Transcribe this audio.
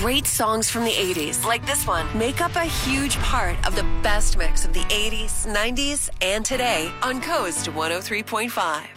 great songs from the 80s, like this one, make up a huge part of the best mix of the 80s, 90s, and today on Coast 103.5.